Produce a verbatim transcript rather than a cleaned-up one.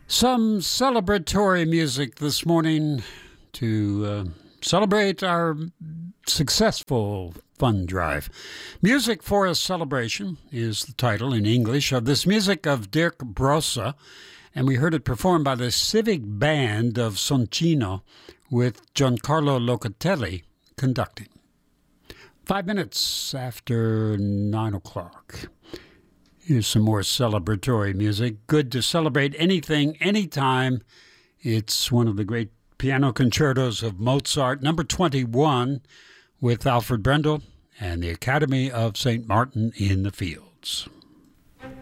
Some celebratory music this morning to uh, celebrate our successful fund drive. Music for a Celebration is the title in English of this music of Dirk Brosse, and we heard it performed by the Civic Band of Soncino with Giancarlo Locatelli conducting. Five minutes after nine o'clock. Here's some more celebratory music. Good to celebrate anything, anytime. It's one of the great piano concertos of Mozart, number twenty-one, with Alfred Brendel and the Academy of Saint Martin in the Fields.